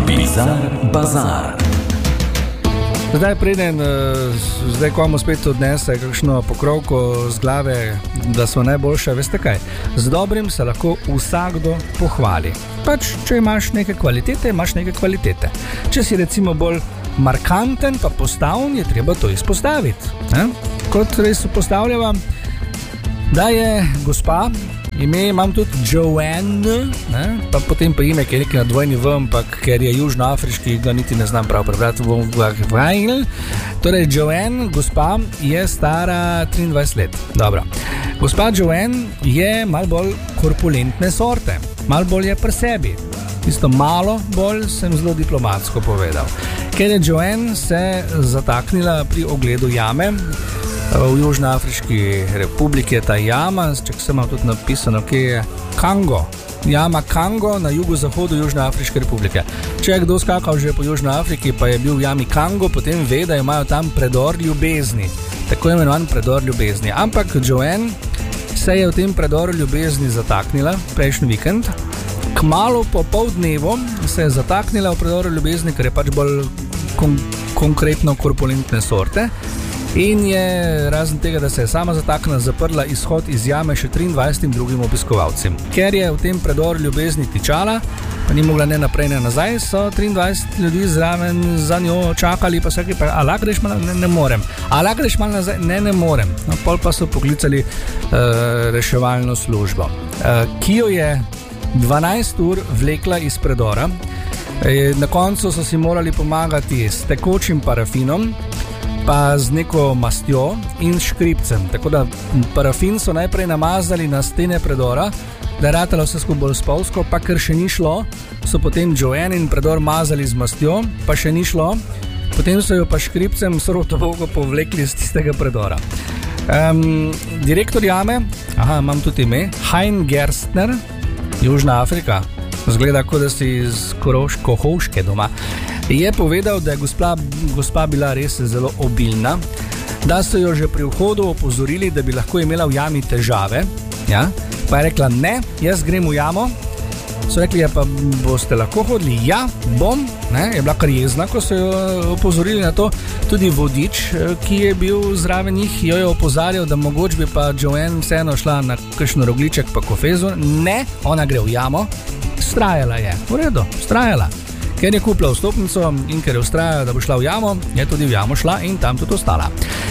Bizar Bazar. Zdaj preden, komu spet odnese kakšno pokrovko z glave, da so najboljše, veste kaj? Z dobrim se lahko vsakdo pohvali. Pač, če imaš neke kvalitete, imaš neke kvalitete. Če si recimo bolj markanten pa postavljen, je treba to izpostaviti. Kot res postavljava, da je gospa, ime imam tudi Joanne, pa potem pa ime, ki je nekaj na dvojni V, ampak ker je južnoafriški, ga niti ne znam prav prebrati. Torej, Joanne, gospa, je stara 23 let. Dobro. Gospa Joanne je malo bolj korpulentne sorte, malo bolj je pri sebi. Tisto malo bolj sem zelo diplomatsko povedal. Ker je Joanne se zataknila pri ogledu jame, v Južnoafriški republiki je ta jama, če sem tudi napisano, ki je Kango. Jama Kango na jugozahodu Južnoafriške republike. Če je kdo skakal že po Južni Afriki, pa je bil v jami Kango, potem ve, da imajo tam predor ljubezni. Tako imenovan predor ljubezni. Ampak Joanne se je v tem predoru ljubezni zataknila prejšnji vikend. Kmalu po poldnevu se je zataknila v predoru ljubezni, ker je pač bolj konkretno korpulentne sorte. In je razen tega, da se je sama zataknila, zaprla izhod iz jame še 23 drugim obiskovalcem. Ker je v tem predoru ljubezni tičala, pa ni mogla ne naprej, ne nazaj, so 23 ljudi zraven za njo čakali, pa vsaki pa, ala greš malo, ne morem. Ala greš malo nazaj, ne morem. No, pol pa so poklicali reševalno službo, ki jo je 12 ur vlekla iz predora. Na koncu so si morali pomagati s tekočim parafinom, pa z neko mastjo in škripcem. Tako da parafin so najprej namazali na stene predora, da je ratalo vse skupaj bolj spolsko, pa ker še ni šlo, so potem Joanne in predor mazali z mastjo, pa še ni šlo, potem so jo pa škripcem sorotovogo povlekli z tistega predora. Direktor jame, imam tudi ime, Hein Gerstner, Južna Afrika, zgleda, kot da si iz Kohovške doma, je povedal, da je gospa bila res zelo obilna, da so jo že pri vhodu opozorili, da bi lahko imela v jami težave, ja? Pa je rekla, ne, jaz grem v jamo. So rekli, ja, pa boste lahko hodili? Ja, bom, ne? Je bila kar jezna, ko so jo opozorili na to. Tudi vodič, ki je bil zraven njih, jo je opozarjal, da mogoče bi pa Joanne vseeno šla na kakšen rogliček pa kofezu. Ne, ona gre v jamo. Vztrajala je, v redu, vztrajala. Ker je kupila vstopnico in ker je vztrajala, da bo šla v jamo, je tudi v jamo šla in tam tudi ostala.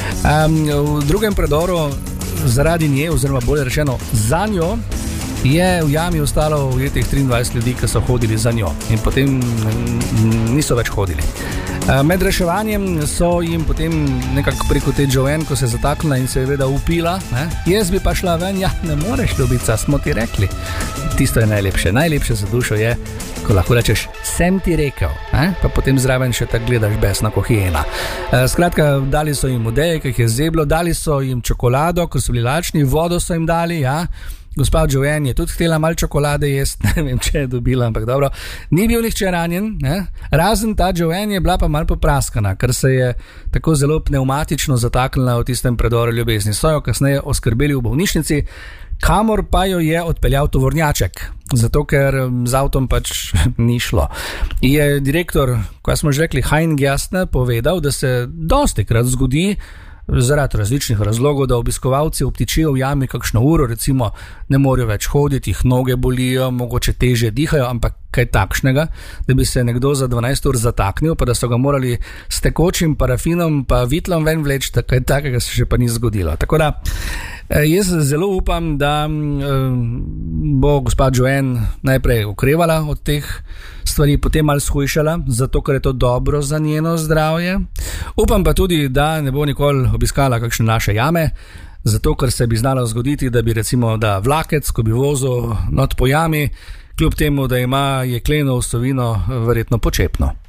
V drugem predoru zaradi nje, oziroma bolje rečeno za njo, je v jami ostalo ujetih 23 ljudi, ki so hodili za njo in potem niso več hodili. Med reševanjem so jim potem nekako preko te Joanne, ko se je zataknila in se je veda upila, jaz bi pa šla ven, ja, ne moreš, ljubica, smo ti rekli. Tisto je najlepše. Najlepše za dušo je, ko lahko rečeš, sem ti rekel, pa potem zraven še tako gledaš besna ko hijena. Skratka, dali so jim odeje, ki jih je zeblo, dali so jim čokolado, ko so bili lačni, vodo so jim dali, ja. Gospa Joanne je tudi htela malo čokolade jesti, ne vem, če je dobila, ampak dobro. Ni bil nihče ranjen, razen ta Joanne je bila pa malo popraskana, ker se je tako zelo pnevmatično zataknila v tistem predoru ljubezni. So jo kasneje oskrbeli v bolnišnici, kamor pa jo je odpeljal tovornjaček, zato ker z avtom pač ni šlo. Je direktor, ko smo že rekli, Hein Gerstner, povedal, da se dostikrat zgodi, zaradi različnih razlogov, da obiskovalci obtičijo v jami kakšno uro, recimo ne morejo več hoditi, jih noge bolijo, mogoče težje dihajo, ampak kaj takšnega, da bi se nekdo za 12 ur zataknil, pa da so ga morali s tekočim parafinom pa vitlom ven vleči, kaj takega se še pa ni zgodilo. Tako da jaz zelo upam, da bo gospa Joanne najprej okrevala od teh stvari, potem malo shujšala, zato ker je to dobro za njeno zdravje. Upam pa tudi, da ne bo nikoli obiskala kakšne naše jame, zato ker se bi znalo zgoditi, da bi recimo vlakec, ko bi vozil not po jami, kljub temu, da ima jekleno osovino, verjetno počepno.